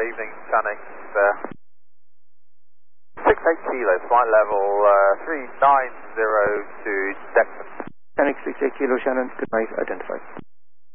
evening, Channing. 68 Kilo, flight level 390 to Dexon. Channing 68 Kilo, Shannon, good night, identified.